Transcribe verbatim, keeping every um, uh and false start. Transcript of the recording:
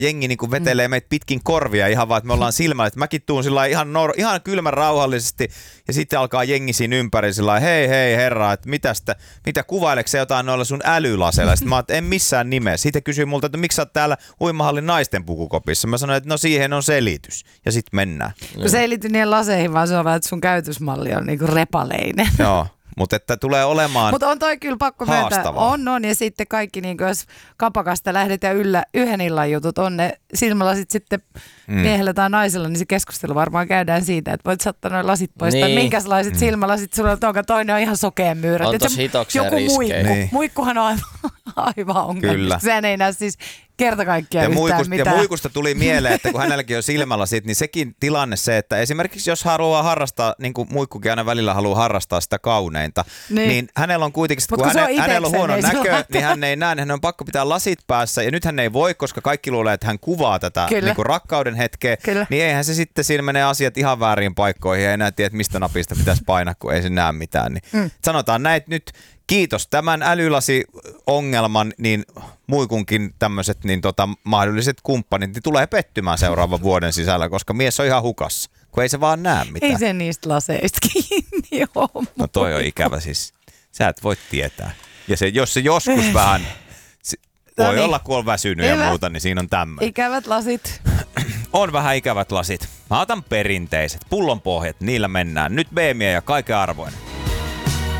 jengi niinku vetelee meitä pitkin korvia ihan vaan, että me ollaan silmällä. Että mäkin tuun sillä ihan, nor- ihan kylmän rauhallisesti ja sitten alkaa jengi siinä ympäri sillä hei hei herra, että mitä, sitä, mitä kuvaileeko se jotain noilla sun älylaseilla? Sitten mä oon, en missään nimessä. Siitä kysyi multa, että miksi sä oot täällä uimahallin naisten pukukopissa. Mä sanoin, että no siihen on selitys ja sitten mennään. No se ei liity niiden laseihin, vaan se on vaan, että sun käytösmalli on niinku repaleinen. Joo. Mutta että tulee olemaan Mutta on toi kyllä pakko myöntää. On, on. Ja sitten kaikki, niin jos kapakasta lähdet ja yllä yhden illan jutut on ne silmälasit sitten mm. miehellä tai naisella, niin se keskustelu varmaan käydään siitä, että voit saattaa noin lasit pois. Niin. Tai minkälaiset mm. silmälasit sulla on, onko toinen on ihan sokea myyrä. On tos hitokseen joku muikku. Niin. Muikkuhan on aivan, aivan ongelmista. Sehän ei näe siis kerta kaikkiaan ja yhtään muikusta, mitään. Ja muikusta tuli mieleen, että kun hänelläkin on silmälasit, niin sekin tilanne se, että esimerkiksi jos haluaa harrastaa, niin kuin muikkukin aina välillä haluaa harrastaa sitä kauneinta, niin, niin hänellä on kuitenkin, kun, kun häne, hänellä on huono näkö, niin hän ei näe, hän on pakko pitää lasit päässä ja nyt hän ei voi, koska kaikki luulee, että hän kuvaa tätä niin kuin rakkauden hetkeä, Kyllä. niin eihän se sitten, siinä menee asiat ihan väärin paikkoihin ja ei enää tiedä, että mistä napista pitäisi painaa, kun ei se näe mitään. Niin mm. sanotaan näin, nyt kiitos tämän älylasi-ongelman, niin muikunkin tämmöiset niin tota, mahdolliset kumppanit niin tulee pettymään seuraavan vuoden sisällä, koska mies on ihan hukassa, kun ei se vaan näe mitään. Ei se niistä laseista kiinni ole. No toi on ikävä siis. Sä et voi tietää. Ja se, jos se joskus vähän, se, voi no niin. olla kun on väsynyt Hyvä. ja muuta, niin siinä on tämmöinen. Ikävät lasit. On vähän ikävät lasit. Mä otan perinteiset, pullonpohjat, niillä mennään. Nyt B M ja kaiken arvoinen.